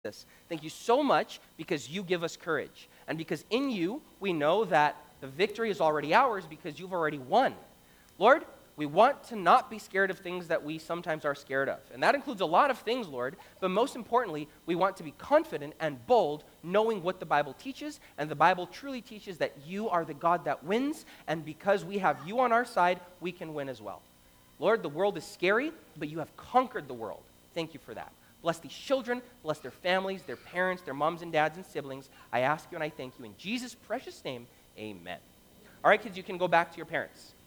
Jesus. Thank you so much because you give us courage. And because in you, we know that the victory is already ours because you've already won. Lord, we want to not be scared of things that we sometimes are scared of. And that includes a lot of things, Lord. But most importantly, we want to be confident and bold, knowing what the Bible teaches. And the Bible truly teaches that you are the God that wins. And because we have you on our side, we can win as well. Lord, the world is scary, but you have conquered the world. Thank you for that. Bless these children, bless their families, their parents, their moms and dads and siblings. I ask you and I thank you in Jesus' precious name, amen. All right, kids, you can go back to your parents.